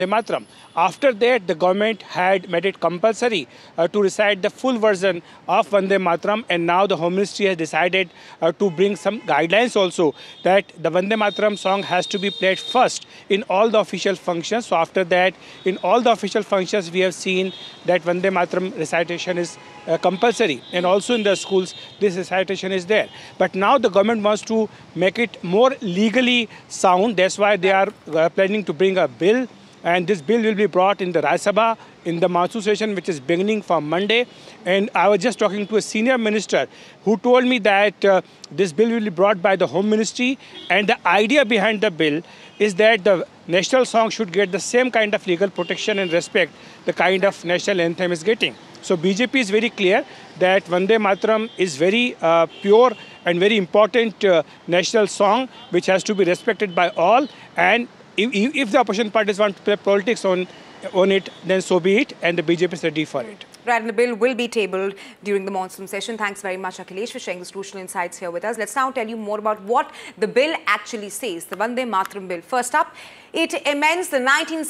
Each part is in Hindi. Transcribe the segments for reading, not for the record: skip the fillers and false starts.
Matram. After that, the government had made it compulsory to recite the full version of Vande Matram, and now the Home Ministry has decided to bring some guidelines also that the Vande Matram song has to be played first in all the official functions. So after that, in all the official functions, we have seen that Vande Matram recitation is compulsory, and also in the schools this recitation is there. But now the government wants to make it more legally sound. That's why they are planning to bring a bill, and this bill will be brought in the Rajya Sabha in the monsoon session, which is beginning from Monday. And I was just talking to a senior minister who told me that this bill will be brought by the Home Ministry, and the idea behind the bill is that the national song should get the same kind of legal protection and respect the kind of national anthem is getting. So BJP is very clear that Vande Matram is very pure and very important national song which has to be respected by all, and if the opposition parties want to play politics on it, then so be it, and the BJP is ready for it. Right, and the bill will be tabled during the monsoon session. Thanks very much, Akhilesh, for sharing these crucial insights here with us. Let's now tell you more about what the bill actually says, the Vande Matram bill. First up, it amends the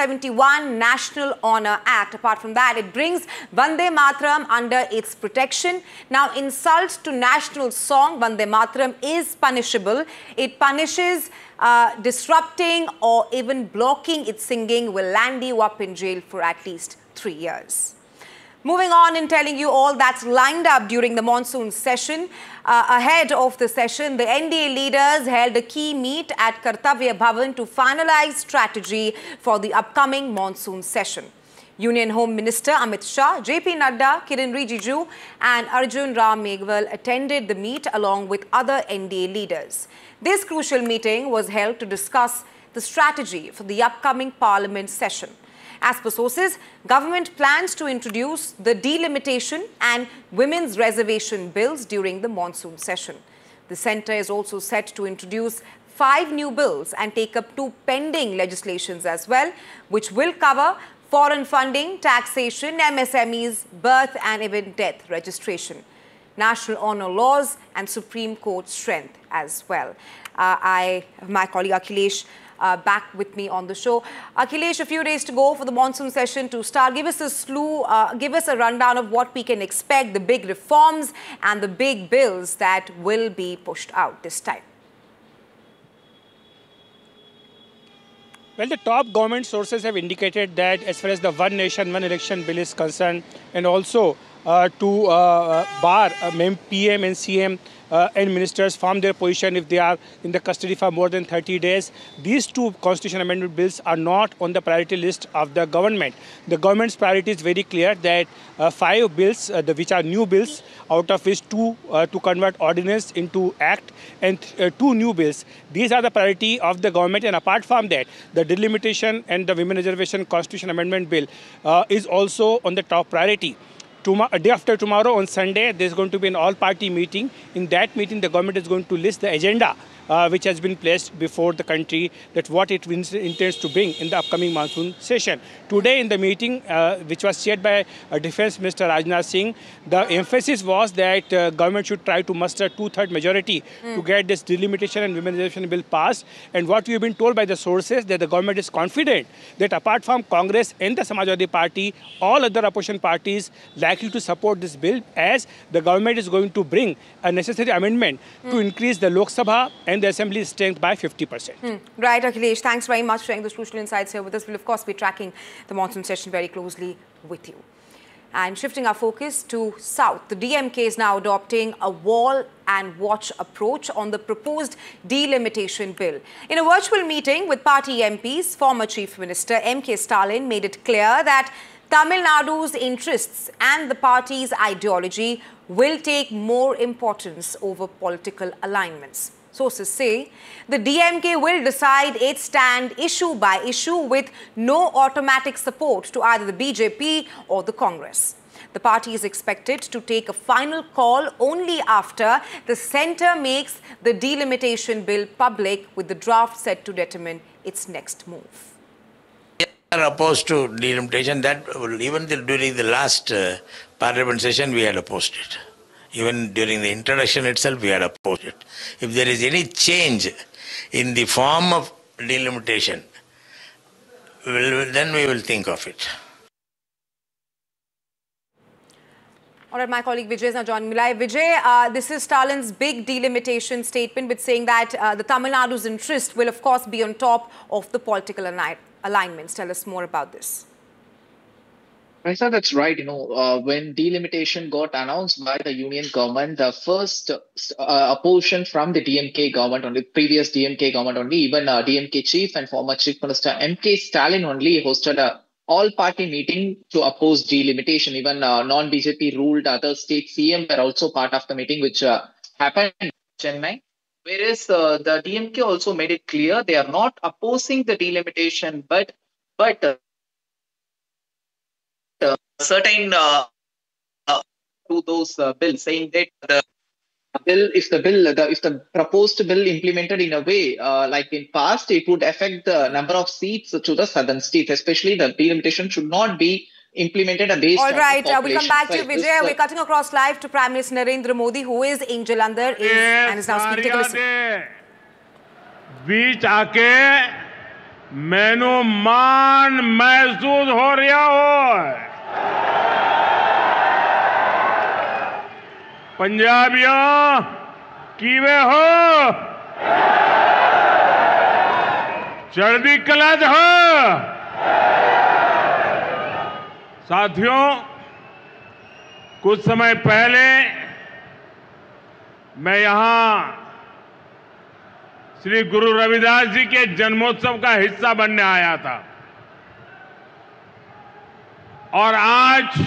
1971 National Honour Act. Apart from that, it brings Vande Matram under its protection. Now, insult to national song Vande Matram is punishable. It punishes disrupting or even blocking its singing will land you up in jail for at least 3 years. Moving on in telling you all that's lined up during the monsoon session. Ahead of the session, the NDA leaders held a key meet at Kartavya Bhavan to finalize strategy for the upcoming monsoon session. Union Home Minister Amit Shah, JP Nadda, Kiren Rijiju and Arjun Ram Meghwal attended the meet along with other NDA leaders. This crucial meeting was held to discuss the strategy for the upcoming parliament session. As per sources, government plans to introduce the delimitation and women's reservation bills during the monsoon session. The centre is also set to introduce 5 new bills and take up 2 pending legislations as well, which will cover foreign funding, taxation, MSMEs, birth and even death registration, national honour laws and Supreme Court strength as well. I have my colleague Akhilesh back with me on the show. Akhilesh, a few days to go for the monsoon session to start. Give us a rundown of what we can expect, the big reforms and the big bills that will be pushed out this time. Well, the top government sources have indicated that as far as the One Nation, One Election bill is concerned, and also to bar PM and CM and ministers from their position if they are in the custody for more than 30 days. These 2 constitution amendment bills are not on the priority list of the government. The government's priority is very clear that 5 bills, which are new bills, out of which 2 to convert ordinance into act, and 2 new bills. These are the priority of the government, and apart from that, the delimitation and the women reservation constitution amendment bill is also on the top priority. A day after tomorrow, on Sunday, there is going to be an all-party meeting. In that meeting, the government is going to list the agenda which has been placed before the country, that what it intends to bring in the upcoming monsoon session. Today in the meeting, which was chaired by Defence Minister Rajnath Singh, the emphasis was that government should try to muster 2/3 majority to get this delimitation and women reservation bill passed. And what we have been told by the sources, that the government is confident that apart from Congress and the Samajwadi Party, all other opposition parties likely to support this bill, as the government is going to bring a necessary amendment to increase the Lok Sabha and the Assembly strength by 50%. Right, Akhilesh. Thanks very much for sharing those crucial insights here with us. We'll, of course, be tracking the monsoon session very closely with you. And shifting our focus to South, the DMK is now adopting a wall and watch approach on the proposed delimitation bill. In a virtual meeting with party MPs, former Chief Minister M.K. Stalin made it clear that Tamil Nadu's interests and the party's ideology will take more importance over political alignments. Sources say the DMK will decide its stand issue by issue with no automatic support to either the BJP or the Congress. The party is expected to take a final call only after the centre makes the delimitation bill public, with the draft set to determine its next move. We are opposed to delimitation. That even during the last parliament session we had opposed it. Even during the introduction itself, we had opposed it. If there is any change in the form of delimitation, then we will think of it. All right, my colleague Vijay is now joining me live. Vijay, this is Stalin's big delimitation statement with saying that the Tamil Nadu's interest will, of course, be on top of the political alignments. Tell us more about this. Raisa, that's right. When delimitation got announced by the union government, the first opposition from the DMK government, only previous DMK government only, even DMK chief and former chief minister M.K. Stalin only hosted a all-party meeting to oppose delimitation. Even non-BJP ruled other state CM were also part of the meeting, which happened in Chennai. Whereas the DMK also made it clear they are not opposing the delimitation, but certain to those bills, saying that the bill, if the proposed bill implemented in a way like in past, it would affect the number of seats to the southern states. Especially the delimitation should not be implemented based on the population. All right, we'll come back to you, Vijay. We're cutting across live to Prime Minister Narendra Modi, who is in Jalandhar and is now speaking. Take a listen. बीच आके मैनू मान महसूस हो रहा हो पंजाबियों कीवे हो चढ़दी कला हो साथियों कुछ समय पहले मैं यहां श्री गुरु रविदास जी के जन्मोत्सव का हिस्सा बनने आया था और आज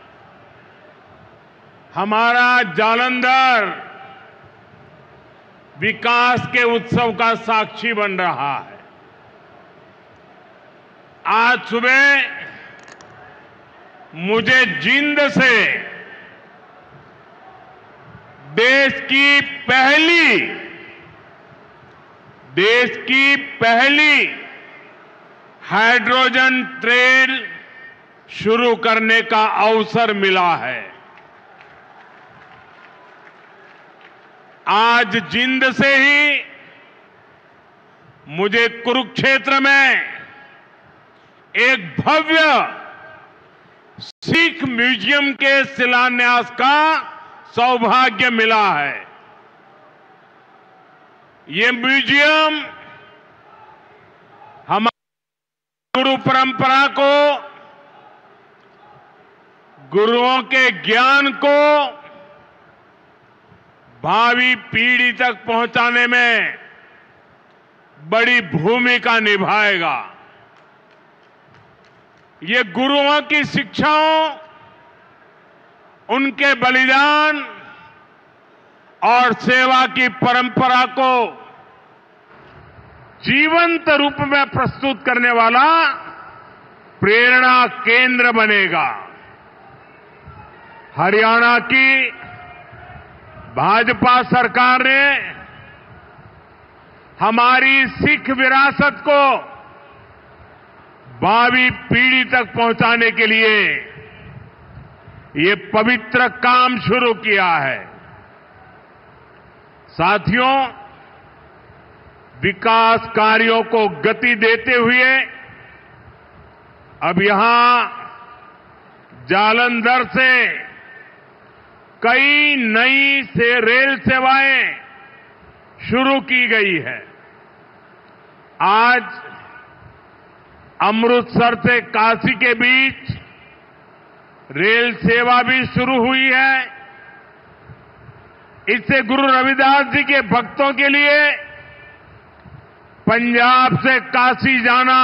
हमारा जालंधर विकास के उत्सव का साक्षी बन रहा है। आज सुबह मुझे जींद से देश की पहली हाइड्रोजन ट्रेन शुरू करने का अवसर मिला है। आज जींद से ही मुझे कुरुक्षेत्र में एक भव्य सिख म्यूजियम के शिलान्यास का सौभाग्य मिला है। ये म्यूजियम हमारी गुरु परंपरा को, गुरुओं के ज्ञान को भावी पीढ़ी तक पहुंचाने में बड़ी भूमिका निभाएगा। ये गुरुओं की शिक्षाओं, उनके बलिदान और सेवा की परंपरा को जीवंत रूप में प्रस्तुत करने वाला प्रेरणा केंद्र बनेगा। हरियाणा की भाजपा सरकार ने हमारी सिख विरासत को भावी पीढ़ी तक पहुंचाने के लिए ये पवित्र काम शुरू किया है। साथियों, विकास कार्यों को गति देते हुए अब यहां जालंधर से कई नई रेल सेवाएं शुरू की गई है। आज अमृतसर से काशी के बीच रेल सेवा भी शुरू हुई है। इससे गुरु रविदास जी के भक्तों के लिए पंजाब से काशी जाना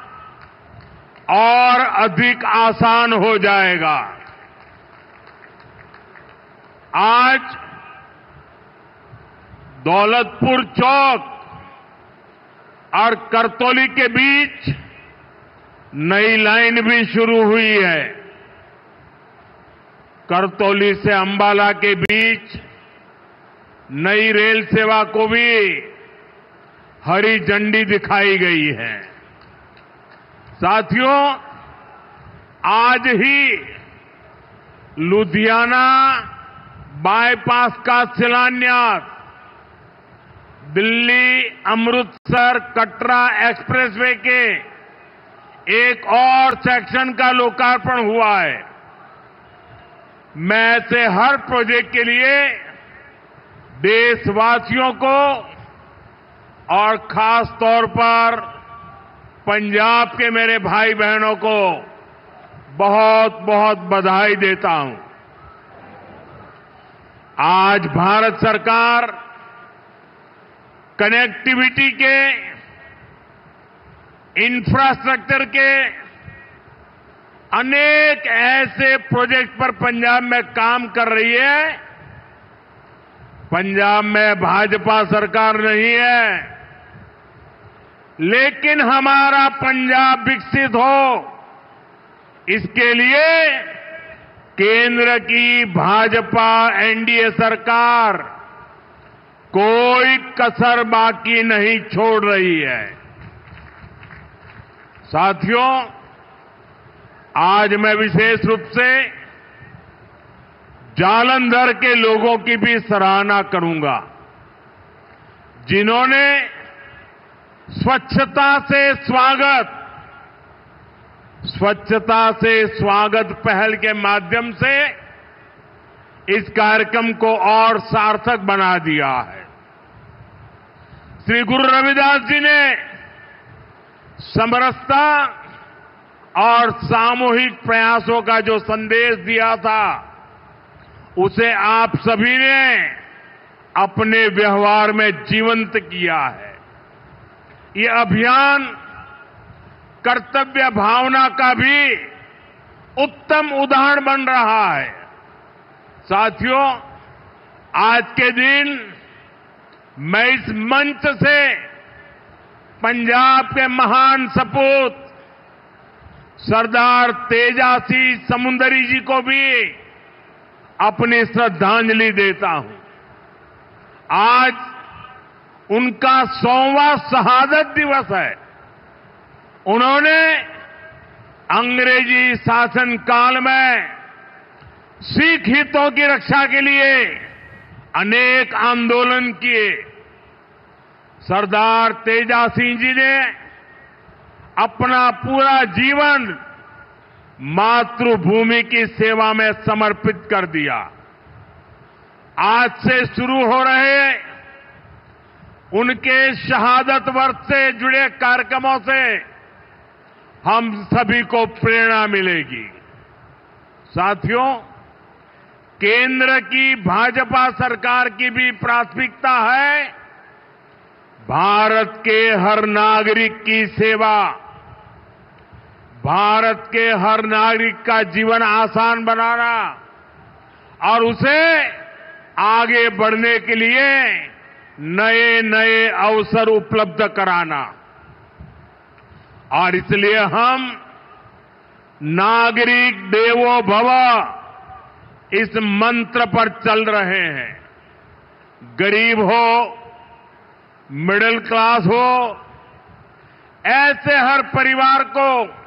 और अधिक आसान हो जाएगा। आज दौलतपुर चौक और करतौली के बीच नई लाइन भी शुरू हुई है। करतौली से अंबाला के बीच नई रेल सेवा को भी हरी झंडी दिखाई गई है। साथियों, आज ही लुधियाना बाईपास का शिलान्यास, दिल्ली अमृतसर कटरा एक्सप्रेसवे के एक और सेक्शन का लोकार्पण हुआ है। मैं ऐसे हर प्रोजेक्ट के लिए देशवासियों को और खास तौर पर पंजाब के मेरे भाई बहनों को बहुत बहुत बधाई देता हूं। आज भारत सरकार कनेक्टिविटी के, इंफ्रास्ट्रक्चर के अनेक ऐसे प्रोजेक्ट पर पंजाब में काम कर रही है। पंजाब में भाजपा सरकार नहीं है, लेकिन हमारा पंजाब विकसित हो, इसके लिए केंद्र की भाजपा एनडीए सरकार कोई कसर बाकी नहीं छोड़ रही है। साथियों, आज मैं विशेष रूप से जालंधर के लोगों की भी सराहना करूंगा, जिन्होंने स्वच्छता से स्वागत पहल के माध्यम से इस कार्यक्रम को और सार्थक बना दिया है। श्री गुरु रविदास जी ने समरसता और सामूहिक प्रयासों का जो संदेश दिया था, उसे आप सभी ने अपने व्यवहार में जीवंत किया है। ये अभियान कर्तव्य भावना का भी उत्तम उदाहरण बन रहा है। साथियों, आज के दिन मैं इस मंच से पंजाब के महान सपूत सरदार तेजासी समुंदरी जी को भी अपनी श्रद्धांजलि देता हूं। आज उनका 100वां शहादत दिवस है। उन्होंने अंग्रेजी शासन काल में सिख हितों की रक्षा के लिए अनेक आंदोलन किए। सरदार तेजा सिंह जी ने अपना पूरा जीवन मातृभूमि की सेवा में समर्पित कर दिया। आज से शुरू हो रहे उनके शहादत वर्ष से जुड़े कार्यक्रमों से हम सभी को प्रेरणा मिलेगी। साथियों, केंद्र की भाजपा सरकार की भी प्राथमिकता है भारत के हर नागरिक की सेवा, भारत के हर नागरिक का जीवन आसान बनाना और उसे आगे बढ़ने के लिए नए नए अवसर उपलब्ध कराना। और इसलिए हम नागरिक देवो भव इस मंत्र पर चल रहे हैं। गरीब हो, मिडिल क्लास हो, ऐसे हर परिवार को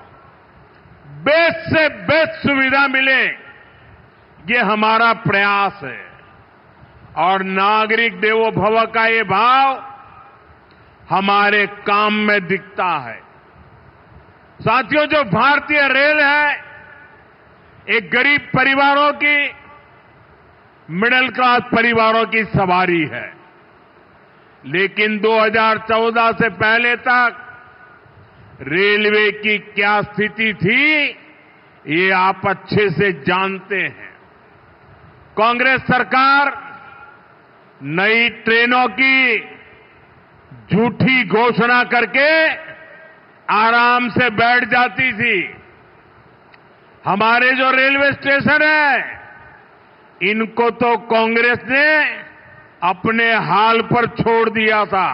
बेस्ट से बेस्ट सुविधा मिले, ये हमारा प्रयास है। और नागरिक देवो भव का ये भाव हमारे काम में दिखता है। साथियों, जो भारतीय रेल है एक गरीब परिवारों की, मिडिल क्लास परिवारों की सवारी है, लेकिन 2014 से पहले तक रेलवे की क्या स्थिति थी ये आप अच्छे से जानते हैं। कांग्रेस सरकार नई ट्रेनों की झूठी घोषणा करके आराम से बैठ जाती थी। हमारे जो रेलवे स्टेशन है इनको तो कांग्रेस ने अपने हाल पर छोड़ दिया था।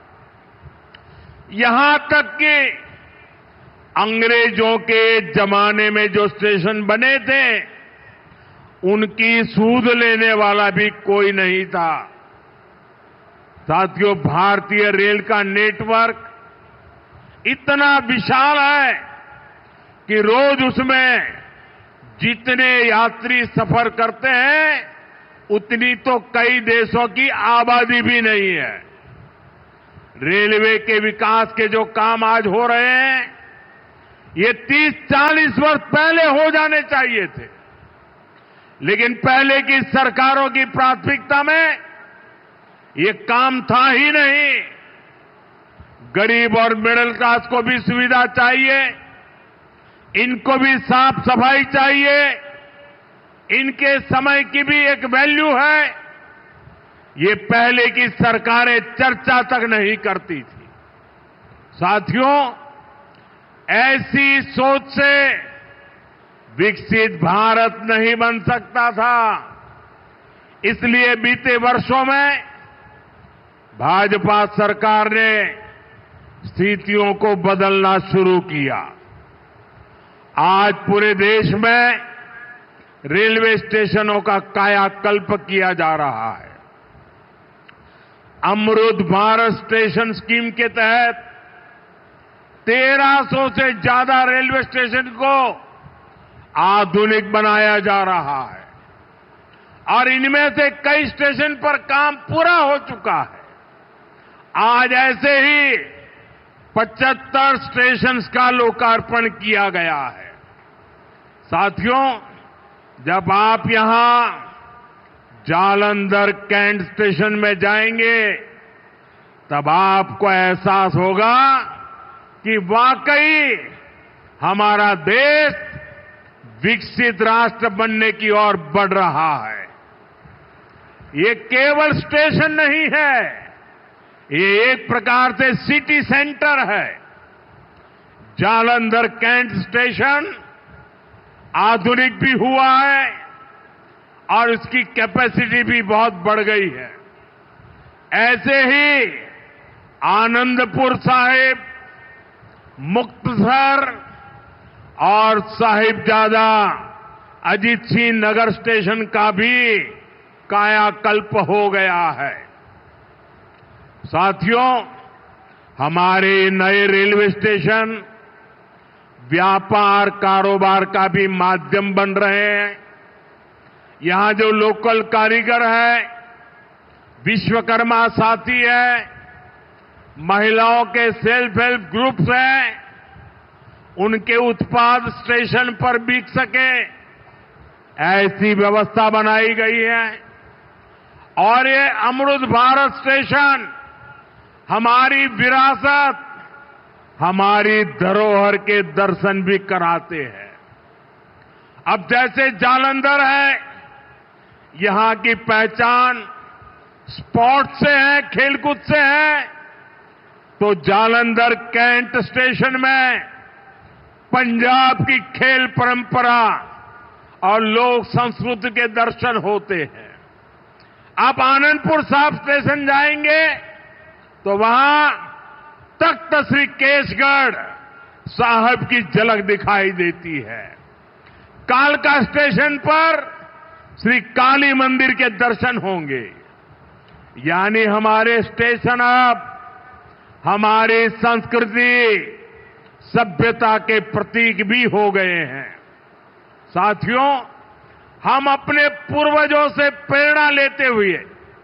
यहां तक कि अंग्रेजों के जमाने में जो स्टेशन बने थे उनकी सूद लेने वाला भी कोई नहीं था। साथियों, भारतीय रेल का नेटवर्क इतना विशाल है कि रोज उसमें जितने यात्री सफर करते हैं उतनी तो कई देशों की आबादी भी नहीं है। रेलवे के विकास के जो काम आज हो रहे हैं ये 30-40 वर्ष पहले हो जाने चाहिए थे, लेकिन पहले की सरकारों की प्राथमिकता में ये काम था ही नहीं। गरीब और मिडिल क्लास को भी सुविधा चाहिए, इनको भी साफ सफाई चाहिए, इनके समय की भी एक वैल्यू है। ये पहले की सरकारें चर्चा तक नहीं करती थी। साथियों, ऐसी सोच से विकसित भारत नहीं बन सकता था। इसलिए बीते वर्षों में भाजपा सरकार ने स्थितियों को बदलना शुरू किया। आज पूरे देश में रेलवे स्टेशनों का कायाकल्प किया जा रहा है। अमृत भारत स्टेशन स्कीम के तहत 1300 से ज्यादा रेलवे स्टेशन को आधुनिक बनाया जा रहा है और इनमें से कई स्टेशन पर काम पूरा हो चुका है। आज ऐसे ही 75 स्टेशन का लोकार्पण किया गया है। साथियों, जब आप यहां जालंधर कैंट स्टेशन में जाएंगे तब आपको एहसास होगा कि वाकई हमारा देश विकसित राष्ट्र बनने की ओर बढ़ रहा है। ये केवल स्टेशन नहीं है, ये एक प्रकार से सिटी सेंटर है। जालंधर कैंट स्टेशन आधुनिक भी हुआ है और इसकी कैपेसिटी भी बहुत बढ़ गई है। ऐसे ही आनंदपुर साहिब, मुक्तसर और साहिबजादा अजीत सिंह नगर स्टेशन का भी कायाकल्प हो गया है। साथियों, हमारे नए रेलवे स्टेशन व्यापार कारोबार का भी माध्यम बन रहे हैं। यहां जो लोकल कारीगर है, विश्वकर्मा साथी है, महिलाओं के सेल्फ हेल्प ग्रुप्स हैं, उनके उत्पाद स्टेशन पर बिक सके, ऐसी व्यवस्था बनाई गई है। और ये अमृत भारत स्टेशन हमारी विरासत, हमारी धरोहर के दर्शन भी कराते हैं। अब जैसे जालंधर है, यहां की पहचान स्पोर्ट्स से है, खेलकूद से है, तो जालंधर कैंट स्टेशन में पंजाब की खेल परंपरा और लोक संस्कृति के दर्शन होते हैं। आप आनंदपुर साहिब स्टेशन जाएंगे तो वहां तख्त श्री केशगढ़ साहब की झलक दिखाई देती है। कालका स्टेशन पर श्री काली मंदिर के दर्शन होंगे। यानी हमारे स्टेशन अब हमारी संस्कृति, सभ्यता के प्रतीक भी हो गए हैं। साथियों, हम अपने पूर्वजों से प्रेरणा लेते हुए,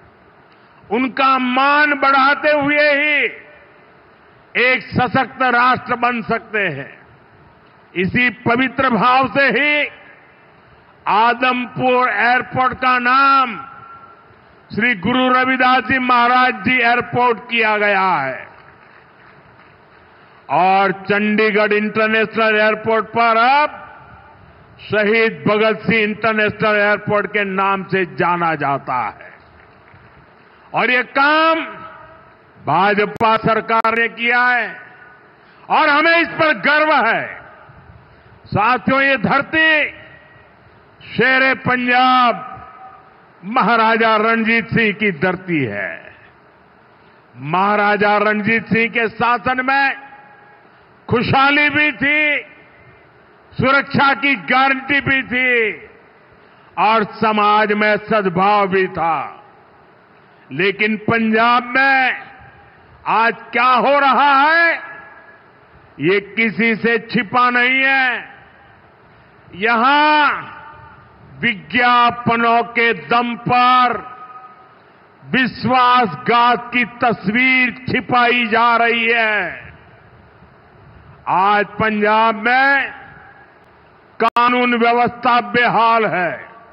उनका मान बढ़ाते हुए ही एक सशक्त राष्ट्र बन सकते हैं। इसी पवित्र भाव से ही आदमपुर एयरपोर्ट का नाम श्री गुरु रविदास जी महाराज जी एयरपोर्ट किया गया है और चंडीगढ़ इंटरनेशनल एयरपोर्ट पर अब शहीद भगत सिंह इंटरनेशनल एयरपोर्ट के नाम से जाना जाता है। और ये काम भाजपा सरकार ने किया है और हमें इस पर गर्व है। साथियों, ये धरती शेरे पंजाब महाराजा रणजीत सिंह की धरती है। महाराजा रणजीत सिंह के शासन में खुशहाली भी थी, सुरक्षा की गारंटी भी थी और समाज में सद्भाव भी था। लेकिन पंजाब में आज क्या हो रहा है, ये किसी से छिपा नहीं है। यहां विज्ञापनों के दम पर विश्वासघात की तस्वीर छिपाई जा रही है। आज पंजाब में कानून व्यवस्था बेहाल है।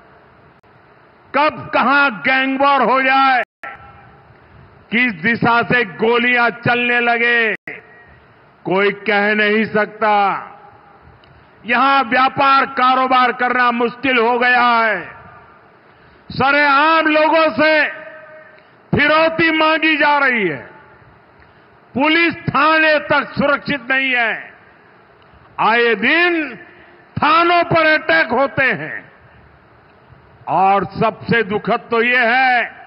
कब कहां गैंगवॉर हो जाए, किस दिशा से गोलियां चलने लगे, कोई कह नहीं सकता। यहां व्यापार कारोबार करना मुश्किल हो गया है। सरेआम लोगों से फिरौती मांगी जा रही है। पुलिस थाने तक सुरक्षित नहीं है। आए दिन थानों पर अटैक होते हैं। और सबसे दुखद तो ये है